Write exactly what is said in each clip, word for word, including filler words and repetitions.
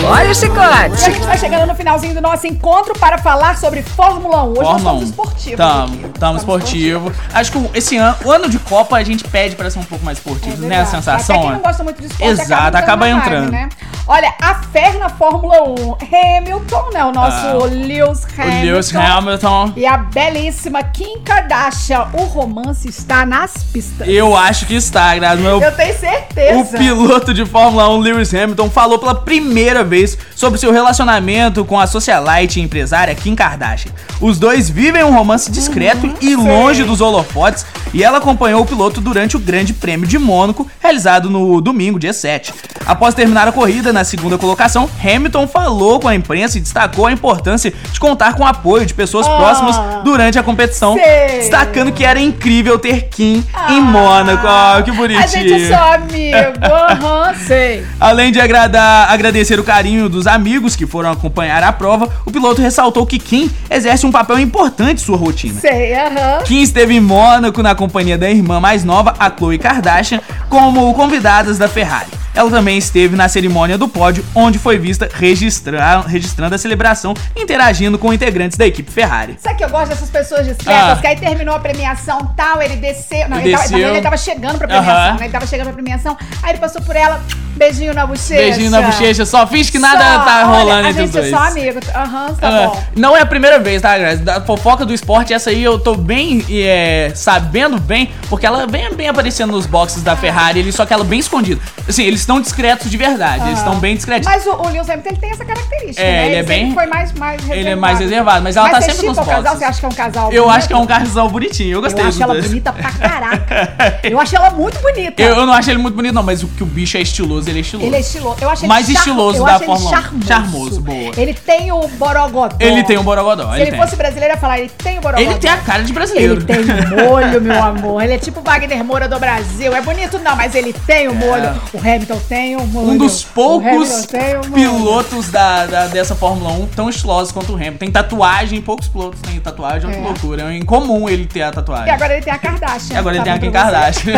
Olha o chicote. E a gente vai chegando no finalzinho do nosso encontro para falar sobre Fórmula um. Hoje Fórmula nós estamos um. esportivos. Tamo, aqui. tamo esportivo. Acho que esse ano, o ano de Copa, a gente pede pra ser um pouco mais esportivo, É né? A sensação. Até quem não gosta muito de esporte Exato, acaba na entrando. Vibe, né? Olha, a Fer na Fórmula um. Hamilton, né? O nosso Ah, Lewis Hamilton. O Lewis Hamilton. E a belíssima Kim Kardashian. O romance está nas pistas. Eu acho que está, Grazi. Meu Eu tenho certeza. O piloto de Fórmula um, Lewis Hamilton, falou pela primeira vez sobre seu relacionamento com a socialite e empresária Kim Kardashian. Os dois vivem um romance discreto Uhum, e sei. longe dos holofotes, e ela acompanhou o piloto durante o Grande Prêmio de Mônaco, realizado no domingo, dia sete. Após terminar a corrida na segunda colocação, Hamilton falou com a imprensa e destacou a importância de contar com o apoio de pessoas Ah, próximas durante a competição, sei. destacando que era incrível ter Kim Ah, em Mônaco. Ah, que bonitinho. A gente é só amigo. Aham, sei. Além de agradar, agradecer o carinho dos amigos que foram acompanhar a prova, o piloto ressaltou que Kim exerce um papel importante em sua rotina. Sei, aham. Kim esteve em Mônaco na companhia da irmã mais nova, a Khloe Kardashian, como convidadas da Ferrari. Ela também esteve na cerimônia do pódio, onde foi vista registra- registrando a celebração e interagindo com integrantes da equipe Ferrari. Sabe que eu gosto dessas pessoas discretas, Ah. que aí terminou a premiação tal, ele desceu. Não, Ele ele, tava, na desceu. verdade, ele tava chegando pra premiação, Aham. né? Ele tava chegando pra premiação, aí ele passou por ela, beijinho na bochecha. Beijinho na bochecha, só finge que nada Só, tá rolando olha, entre a os gente dois. é só amigo. Aham, tá Ah, bom. não é a primeira vez, tá, Grazi? Da fofoca do esporte, essa aí eu tô bem é, sabendo bem, porque ela vem bem aparecendo nos boxes da Ferrari, ele, só que ela bem escondida. Assim, eles estão discretos de verdade, eles estão bem discretos. Mas o, o Lewis Hamilton, ele tem essa característica, É, né? ele é sempre bem- foi mais, mais reservado. Ele é mais reservado, mas ela Mas tá você sempre nos chipa o casal? boxes. Você acha que é um casal Eu bonito? acho que é um casal bonitinho, eu gostei Eu dos acho ela dois. bonita pra caraca. Eu acho ela muito bonita. Eu, eu não acho ele muito bonito, não, mas o que o bicho é estiloso, ele é estiloso. Ele é estiloso. Eu acho ele Mais char- estiloso eu da acho ele Fórmula um. charmoso. Charmoso, boa. Ele tem o borogodó. Ele tem um borogodó, Se ele ele tem. fosse brasileiro, eu ia falar, ele tem o borogodó. Ele tem a cara de brasileiro. Ele tem o molho, meu amor. Ele é tipo o Wagner Moura do Brasil. É bonito não, mas ele tem o molho. O Hamilton tem o molho. Um dos O poucos Hamilton tem o molho. pilotos da, da- dessa Fórmula um tão estilosos quanto o Hamilton. Tem tatuagem, poucos pilotos têm tatuagem, é uma É. loucura. É incomum ele ter a E tatuagem. agora ele tem a Kardashian. E agora ele Tá tem a bom Kim pra você?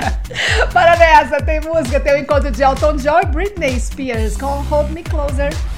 Kardashian. Para nessa, tem música, tem o encontro de Elton John e Britney Spears com Hold Me Closer.